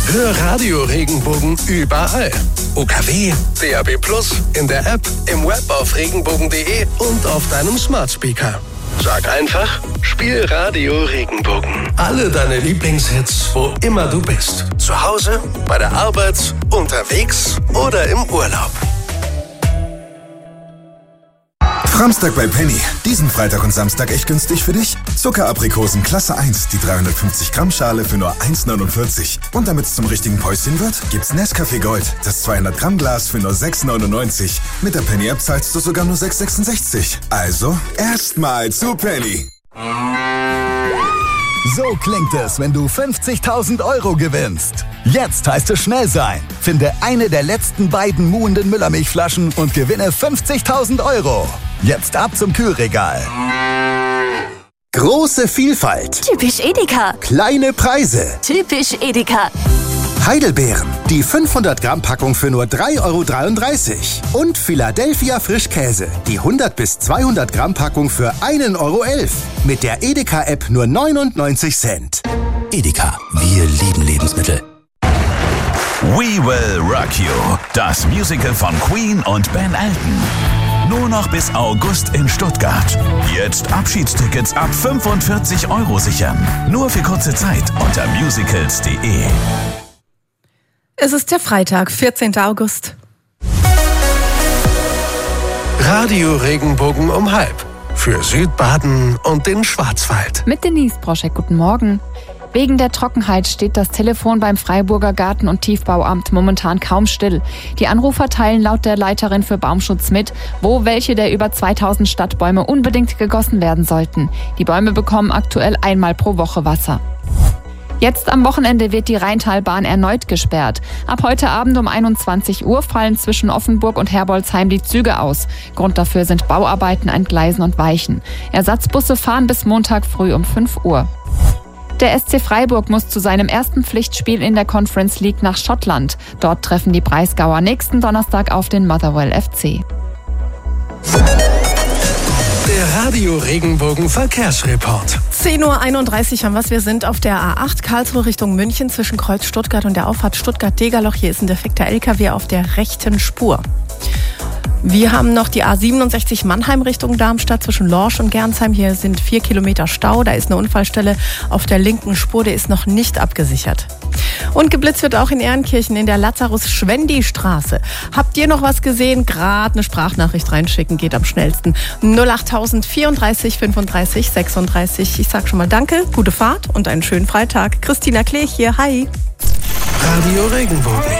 Hör Radio Regenbogen überall. UKW, DAB+, in der App, im Web auf regenbogen.de und auf deinem Smart Speaker. Sag einfach, spiel Radio Regenbogen. Alle deine Lieblingshits, wo immer du bist. Zu Hause, bei der Arbeit, unterwegs oder im Urlaub. Framstag bei Penny. Diesen Freitag und Samstag echt günstig für dich. Zuckeraprikosen Klasse 1, die 350 Gramm Schale für nur 1,49. Und damit es zum richtigen Päuschen wird, gibt's Nescafé Gold, das 200 Gramm Glas für nur 6,99. Mit der Penny App zahlst du sogar nur 6,66. Also erstmal zu Penny. So klingt es, wenn du 50.000 Euro gewinnst. Jetzt heißt es schnell sein. Finde eine der letzten beiden muhenden Müllermilchflaschen und gewinne 50.000 Euro. Jetzt ab zum Kühlregal. Große Vielfalt. Typisch Edeka. Kleine Preise. Typisch Edeka. Heidelbeeren. Die 500 Gramm Packung für nur 3,33 €. Und Philadelphia Frischkäse. Die 100 bis 200 Gramm Packung für 1,11 €. Mit der Edeka-App nur 99 Cent. Edeka. Wir lieben Lebensmittel. We Will Rock You. Das Musical von Queen und Ben Elton. Nur noch bis August in Stuttgart. Jetzt Abschiedstickets ab 45 € sichern. Nur für kurze Zeit unter musicals.de. Es ist der Freitag, 14. August. Radio Regenbogen um 12:30. Für Südbaden und den Schwarzwald. Mit Denise Broschek, guten Morgen. Wegen der Trockenheit steht das Telefon beim Freiburger Garten- und Tiefbauamt momentan kaum still. Die Anrufer teilen laut der Leiterin für Baumschutz mit, wo welche der über 2000 Stadtbäume unbedingt gegossen werden sollten. Die Bäume bekommen aktuell einmal pro Woche Wasser. Jetzt am Wochenende wird die Rheintalbahn erneut gesperrt. Ab heute Abend um 21 Uhr fallen zwischen Offenburg und Herbolzheim die Züge aus. Grund dafür sind Bauarbeiten an Gleisen und Weichen. Ersatzbusse fahren bis Montag früh um 5 Uhr. Der SC Freiburg muss zu seinem ersten Pflichtspiel in der Conference League nach Schottland. Dort treffen die Breisgauer nächsten Donnerstag auf den Motherwell FC. Der Radio Regenbogen Verkehrsreport. 10:31 Uhr haben wir. Wir sind auf der A8 Karlsruhe Richtung München zwischen Kreuz Stuttgart und der Auffahrt Stuttgart-Degerloch. Hier ist ein defekter LKW auf der rechten Spur. Wir haben noch die A67 Mannheim Richtung Darmstadt zwischen Lorsch und Gernsheim. Hier sind 4 Kilometer Stau. Da ist eine Unfallstelle auf der linken Spur. Der ist noch nicht abgesichert. Und geblitzt wird auch in Ehrenkirchen in der Lazarus-Schwendi-Straße. Habt ihr noch was gesehen? Gerade eine Sprachnachricht reinschicken geht am schnellsten. 08000 34 35 36. Ich sag schon mal danke, gute Fahrt und einen schönen Freitag. Christina Klech hier, hi. Radio Regenbogen.